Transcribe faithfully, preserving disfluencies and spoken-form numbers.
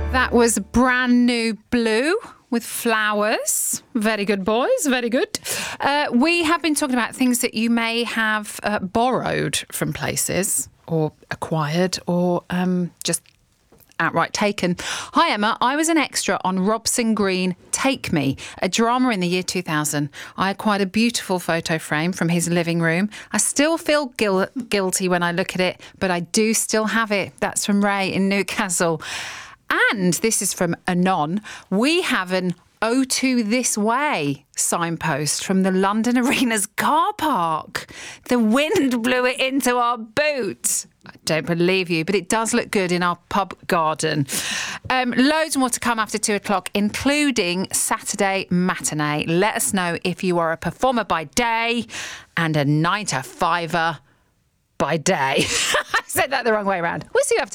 That was Brand New Blue with Flowers. Very good, boys. Very good. Uh, we have been talking about things that you may have uh, borrowed from places or acquired or um, just outright taken. Hi, Emma. I was an extra on Robson Green Take Me, a drama in the year two thousand. I acquired a beautiful photo frame from his living room. I still feel guil- guilty when I look at it, but I do still have it. That's from Ray in Newcastle. And this is from Anon. We have an O two This Way signpost from the London Arena's car park. The wind blew it into our boot. I don't believe you, but it does look good in our pub garden. Um, loads more to come after two o'clock, including Saturday matinee. Let us know if you are a performer by day and a nine to fiver by day. I said that the wrong way around. We'll see you after